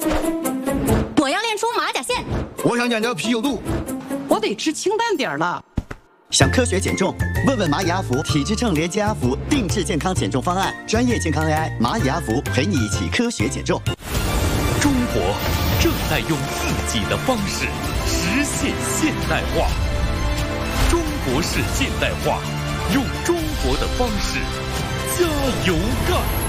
我要练出马甲线。 我想减掉啤酒肚。 我得吃清淡点了。 想科学减重？问问蚂蚁阿福体脂秤连接阿福定制健康减重方案，专业健康 AI 蚂蚁阿福陪你一起科学减重。 中国正在用自己的方式实现现代化。中国式现代化，用中国的方式加油干！